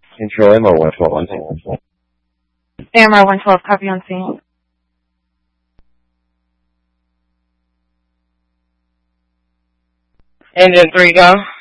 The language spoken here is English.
Control MR 112 on scene. AMR 112, copy on scene. Engine 3, go.